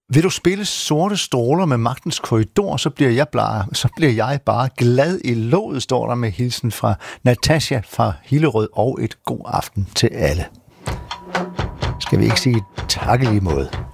Vil du spille Sorte Stråler med Magtens Korridor, så bliver jeg bare glad i låget, står der med hilsen fra Natasha fra Hillerød, og et god aften til alle. Skal vi ikke sige tak i lige måde?